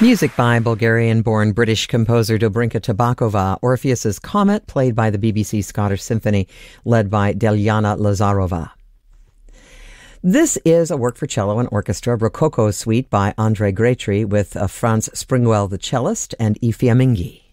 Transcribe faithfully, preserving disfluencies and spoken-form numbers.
Music by Bulgarian-born British composer Dobrinka Tabakova, Orpheus's Comet, played by the B B C Scottish Symphony, led by Delyana Lazarova. This is a work for cello and orchestra, Rococo Suite by Andrei Gretry, with uh, Franz Springwell, the cellist, and Ifeamingi.